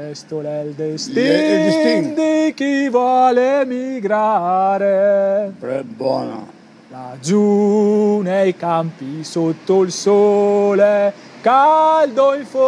Questo è il destino destino di chi vuole emigrare. È buona. Laggiù nei campi sotto il sole, caldo in